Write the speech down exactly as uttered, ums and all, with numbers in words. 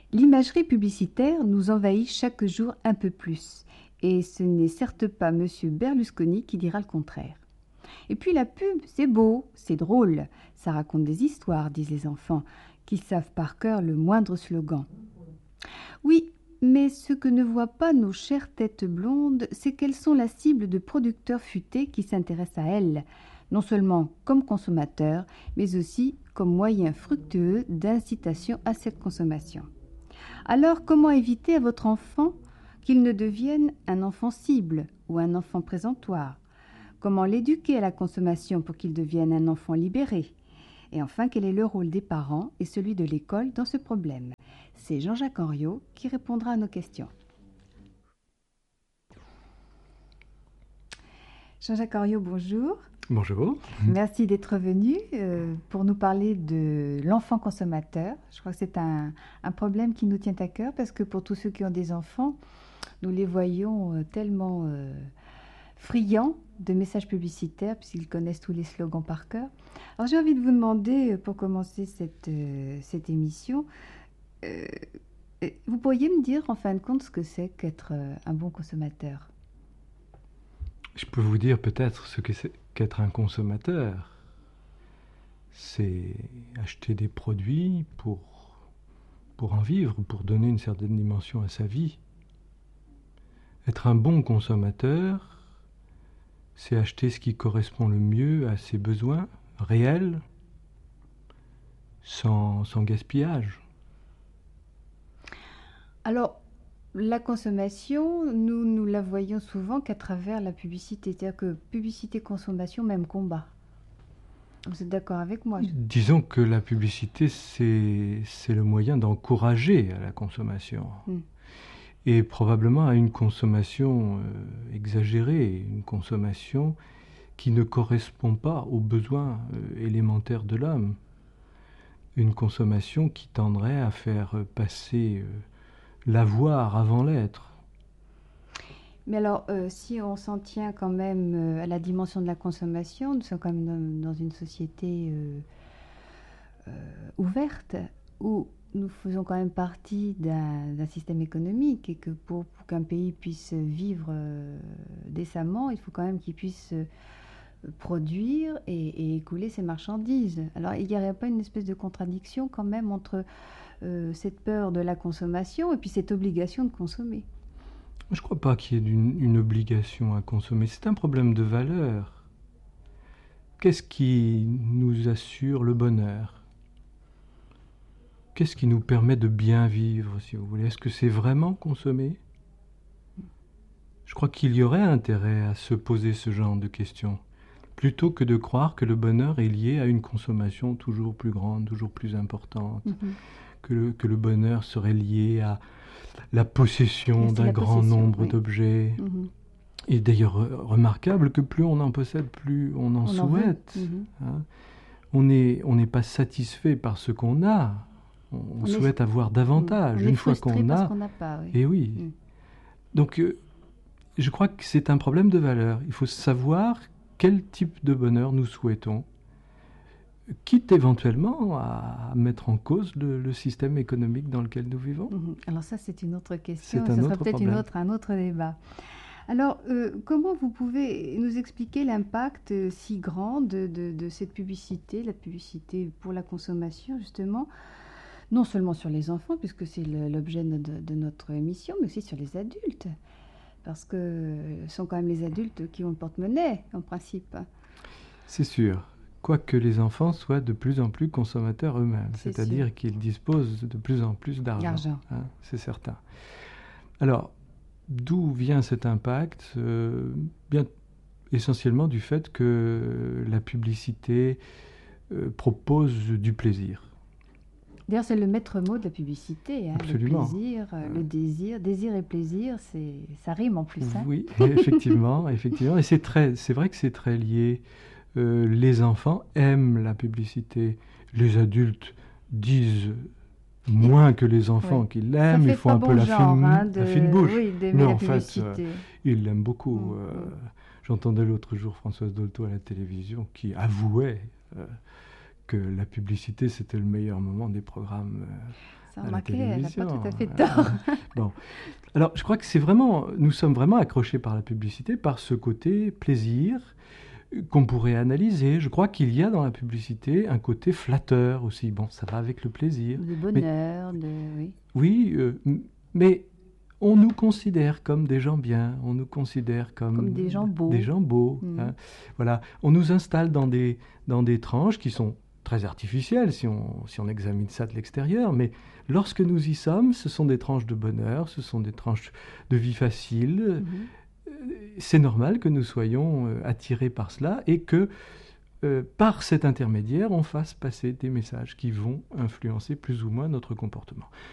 L'imagerie publicitaire nous envahit chaque jour un peu plus. Et ce n'est certes pas monsieur Berlusconi qui dira le contraire. Et puis la pub, c'est beau, c'est drôle. Ça raconte des histoires, disent les enfants, qui savent par cœur le moindre slogan. Oui, mais ce que ne voient pas nos chères têtes blondes, c'est qu'elles sont la cible de producteurs futés qui s'intéressent à elles, non seulement comme consommateurs, mais aussi comme moyen fructueux d'incitation à cette consommation. Alors, comment éviter à votre enfant qu'il ne devienne un enfant cible ou un enfant présentoir? Comment l'éduquer à la consommation pour qu'il devienne un enfant libéré? Et enfin, quel est le rôle des parents et celui de l'école dans ce problème? C'est Jean-Jacques Henriot qui répondra à nos questions. Jean-Jacques Henriot, bonjour. Bonjour. Merci d'être venu euh, pour nous parler de l'enfant consommateur. Je crois que c'est un, un problème qui nous tient à cœur parce que pour tous ceux qui ont des enfants, nous les voyons euh, tellement euh, friands de messages publicitaires puisqu'ils connaissent tous les slogans par cœur. Alors j'ai envie de vous demander, pour commencer cette, euh, cette émission, euh, vous pourriez me dire en fin de compte ce que c'est qu'être euh, un bon consommateur? Je peux vous dire peut-être ce que c'est qu'être un consommateur. C'est acheter des produits pour, pour en vivre, pour donner une certaine dimension à sa vie. Être un bon consommateur, c'est acheter ce qui correspond le mieux à ses besoins réels, sans, sans gaspillage. Alors, la consommation, nous, nous la voyons souvent qu'à travers la publicité. C'est-à-dire que publicité, consommation, même combat. Vous êtes d'accord avec moi? Disons que la publicité, c'est, c'est le moyen d'encourager à la consommation. Mm. Et probablement à une consommation euh, exagérée, une consommation qui ne correspond pas aux besoins euh, élémentaires de l'homme. Une consommation qui tendrait à faire passer... Euh, l'avoir avant l'être. Mais alors, euh, si on s'en tient quand même euh, à la dimension de la consommation, nous sommes quand même dans, dans une société euh, euh, ouverte, où nous faisons quand même partie d'un, d'un système économique, et que pour, pour qu'un pays puisse vivre euh, décemment, il faut quand même qu'il puisse euh, produire et, et écouler ses marchandises. Alors, il n'y aurait pas une espèce de contradiction quand même entre Euh, cette peur de la consommation et puis cette obligation de consommer? Je ne crois pas qu'il y ait une, une obligation à consommer. C'est un problème de valeur. Qu'est-ce qui nous assure le bonheur? Qu'est-ce qui nous permet de bien vivre, si vous voulez? Est-ce que c'est vraiment consommer? Je crois qu'il y aurait intérêt à se poser ce genre de questions, plutôt que de croire que le bonheur est lié à une consommation toujours plus grande, toujours plus importante. Mm-hmm. Que le, que le bonheur serait lié à la possession d'un grand nombre oui. d'objets. Mmh. Il est d'ailleurs remarquable que plus on en possède, plus on en on souhaite. En mmh. hein. On n'est on n'est pas satisfait par ce qu'on a. On, on, on souhaite est, avoir davantage. Mmh. On Une est fois qu'on parce a. qu'on n'a pas, oui. Et oui. Mmh. Donc, euh, je crois que c'est un problème de valeur. Il faut savoir quel type de bonheur nous souhaitons, quitte éventuellement à mettre en cause le, le système économique dans lequel nous vivons. Mmh. Alors ça, c'est une autre question. C'est un ça autre sera peut-être problème. Une autre, un autre débat. Alors, euh, comment vous pouvez nous expliquer l'impact euh, si grand de, de, de cette publicité, la publicité pour la consommation, justement, non seulement sur les enfants, puisque c'est le, l'objet de, de notre émission, mais aussi sur les adultes, parce que ce sont quand même les adultes qui ont le porte-monnaie, en principe. C'est sûr. Quoique les enfants soient de plus en plus consommateurs eux-mêmes, c'est c'est-à-dire sûr. qu'ils disposent de plus en plus d'argent, hein, c'est certain. Alors, d'où vient cet impact? euh, Bien essentiellement du fait que la publicité euh, propose du plaisir. D'ailleurs, c'est le maître mot de la publicité, hein, Absolument. Le plaisir, euh, le désir, désir et plaisir, c'est, ça rime en plus. Hein. Oui, effectivement, effectivement, et c'est très, c'est vrai que c'est très lié. Euh, les enfants aiment la publicité. Les adultes disent moins que les enfants oui. qu'ils l'aiment. Ils font un bon peu la, genre, fine, hein, de... la fine bouche. Oui, mais la en fait, euh, ils l'aiment beaucoup. Mmh, euh, mmh. J'entendais l'autre jour Françoise Dolto à la télévision qui avouait euh, que la publicité, c'était le meilleur moment des programmes euh, Ça, à la remarquez, elle n'a pas télévision. tout à fait Ah, tort. bon. Alors, je crois que c'est vraiment, nous sommes vraiment accrochés par la publicité, par ce côté plaisir euh, qu'on pourrait analyser. Je crois qu'il y a dans la publicité un côté flatteur aussi. Bon, ça va avec le plaisir. De Mais bonheur, de... Oui. oui, euh, m- mais on nous considère comme des gens bien, on nous considère comme Comme des gens des beaux. gens beaux. Mhm. Hein. Voilà, on nous installe dans des, dans des tranches qui sont très artificielles si on, si on examine ça de l'extérieur, mais lorsque nous y sommes, ce sont des tranches de bonheur, ce sont des tranches de vie facile. Mhm. Euh, C'est normal que nous soyons euh, attirés par cela et que euh, par cet intermédiaire, on fasse passer des messages qui vont influencer plus ou moins notre comportement.